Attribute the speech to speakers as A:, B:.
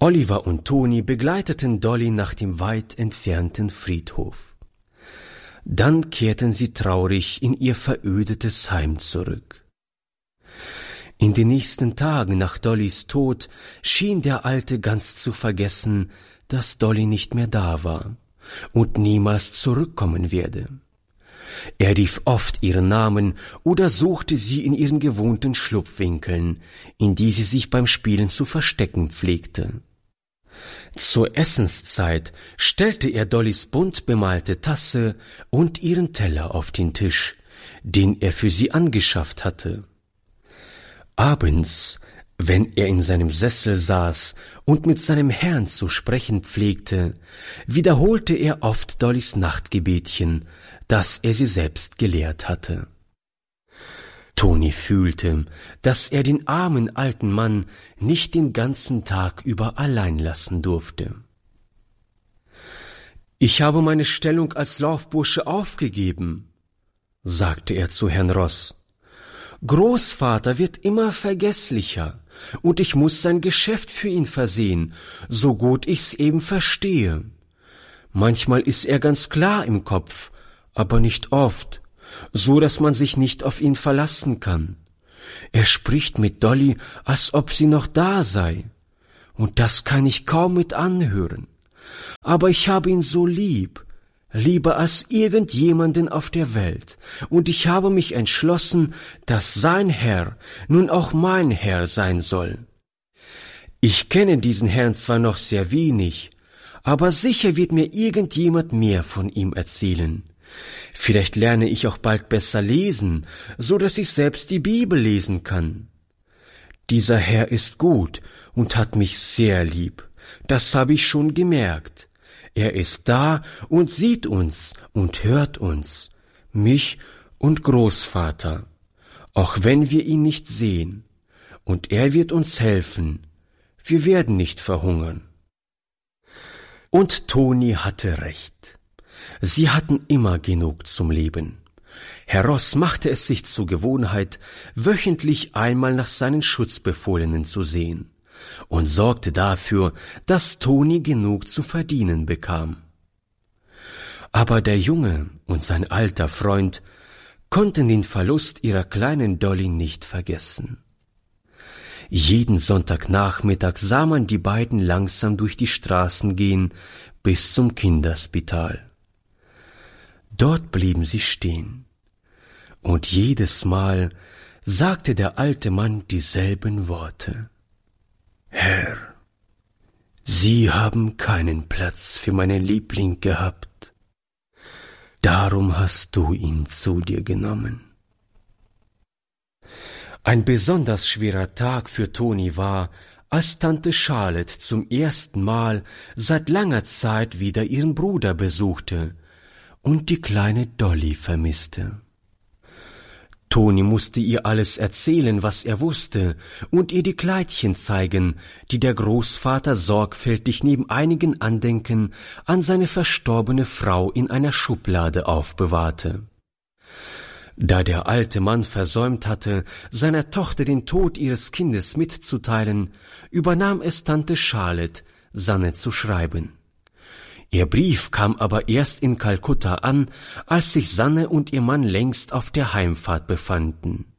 A: Oliver und Toni begleiteten Dolly nach dem weit entfernten Friedhof. Dann kehrten sie traurig in ihr verödetes Heim zurück. In den nächsten Tagen nach Dollys Tod schien der Alte ganz zu vergessen, dass Dolly nicht mehr da war und niemals zurückkommen werde. Er rief oft ihren Namen oder suchte sie in ihren gewohnten Schlupfwinkeln, in die sie sich beim Spielen zu verstecken pflegte. Zur Essenszeit stellte er Dollys bunt bemalte Tasse und ihren Teller auf den Tisch, den er für sie angeschafft hatte. Abends, wenn er in seinem Sessel saß und mit seinem Herrn zu sprechen pflegte, wiederholte er oft Dollys Nachtgebetchen, das er sie selbst gelehrt hatte. Toni fühlte, dass er den armen alten Mann nicht den ganzen Tag über allein lassen durfte. »Ich habe meine Stellung als Laufbursche aufgegeben«, sagte er zu Herrn Ross. »Großvater wird immer vergesslicher, und ich muß sein Geschäft für ihn versehen, so gut ich's eben verstehe. Manchmal ist er ganz klar im Kopf, aber nicht oft, so dass man sich nicht auf ihn verlassen kann. Er spricht mit Dolly, als ob sie noch da sei, und das kann ich kaum mit anhören. Aber ich habe ihn so lieb, lieber als irgendjemanden auf der Welt, und ich habe mich entschlossen, dass sein Herr nun auch mein Herr sein soll. Ich kenne diesen Herrn zwar noch sehr wenig, aber sicher wird mir irgendjemand mehr von ihm erzählen. Vielleicht lerne ich auch bald besser lesen, so dass ich selbst die Bibel lesen kann. Dieser Herr ist gut und hat mich sehr lieb, das habe ich schon gemerkt. Er ist da und sieht uns und hört uns, mich und Großvater, auch wenn wir ihn nicht sehen. Und er wird uns helfen, wir werden nicht verhungern.« Und Toni hatte recht. Sie hatten immer genug zum Leben. Herr Ross machte es sich zur Gewohnheit, wöchentlich einmal nach seinen Schutzbefohlenen zu sehen und sorgte dafür, dass Toni genug zu verdienen bekam. Aber der Junge und sein alter Freund konnten den Verlust ihrer kleinen Dolly nicht vergessen. Jeden Sonntagnachmittag sah man die beiden langsam durch die Straßen gehen bis zum Kinderspital. Dort blieben sie stehen, und jedes Mal sagte der alte Mann dieselben Worte. »Herr, Sie haben keinen Platz für meinen Liebling gehabt. Darum hast du ihn zu dir genommen.« Ein besonders schwerer Tag für Toni war, als Tante Charlotte zum ersten Mal seit langer Zeit wieder ihren Bruder besuchte und die kleine Dolly vermisste. Toni musste ihr alles erzählen, was er wusste, und ihr die Kleidchen zeigen, die der Großvater sorgfältig neben einigen Andenken an seine verstorbene Frau in einer Schublade aufbewahrte. Da der alte Mann versäumt hatte, seiner Tochter den Tod ihres Kindes mitzuteilen, übernahm es Tante Charlotte, Sanne zu schreiben. Ihr Brief kam aber erst in Kalkutta an, als sich Sanne und ihr Mann längst auf der Heimfahrt befanden.